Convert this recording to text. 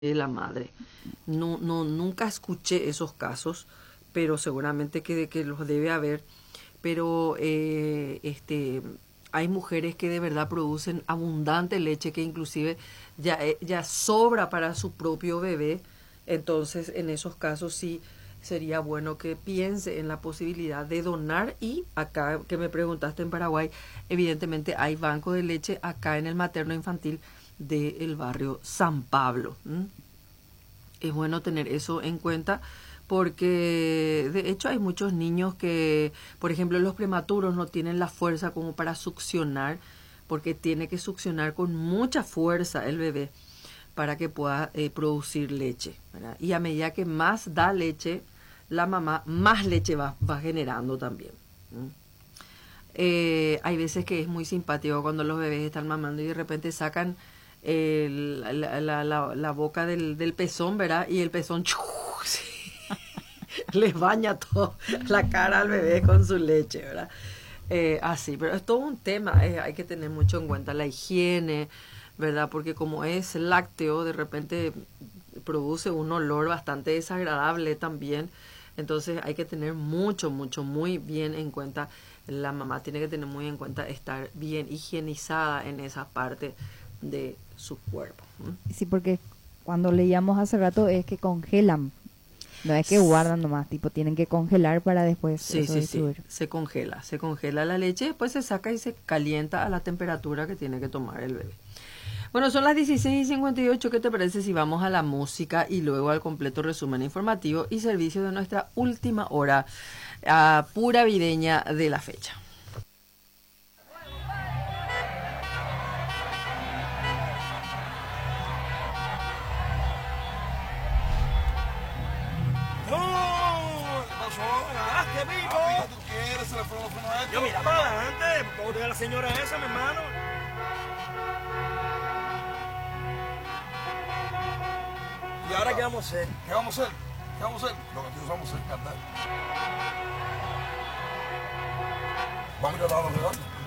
de la madre. Nunca escuché esos casos, pero seguramente que los debe haber. Pero hay mujeres que de verdad producen abundante leche que inclusive ya sobra para su propio bebé. Entonces, en esos casos sí sería bueno que piense en la posibilidad de donar. Y acá que me preguntaste en Paraguay, evidentemente hay banco de leche acá en el materno infantil del barrio San Pablo. Es bueno tener eso en cuenta porque de hecho hay muchos niños que, por ejemplo, los prematuros no tienen la fuerza como para succionar, porque tiene que succionar con mucha fuerza el bebé para que pueda producir leche, ¿verdad? Y a medida que más da leche la mamá, más leche va generando también. Hay veces que es muy simpático cuando los bebés están mamando y de repente sacan la boca del pezón, ¿verdad? Y el pezón sí, les baña todo la cara al bebé con su leche, ¿verdad? Así, pero es todo un tema, hay que tener mucho en cuenta la higiene, ¿verdad? Porque como es lácteo, de repente produce un olor bastante desagradable también. Entonces hay que tener muy bien en cuenta, la mamá tiene que tener muy en cuenta estar bien higienizada en esa parte de su cuerpo. Sí, porque cuando leíamos hace rato es que congelan, no es que guardan nomás, tipo tienen que congelar para después Sí, eso sí, sí, distribuir. se congela la leche, después se saca y se calienta a la temperatura que tiene que tomar el bebé. Bueno, son las 16:58. ¿Qué te parece si vamos a la música y luego al completo resumen informativo y servicio de nuestra última hora pura videña de la fecha? ¡No! ¿Qué pasó? ¡Ganaste, amigo! Papi, ¿qué tú quieres? Se le fueron los frenos a esto. Yo mira para adelante. ¿Cómo tiene la señora esa, mi hermano? ¿Y ahora qué vamos a hacer? ¿Qué vamos a hacer? ¿Qué vamos a hacer? Lo que nosotros vamos a hacer es cantar. Vamos a ir a la redonda.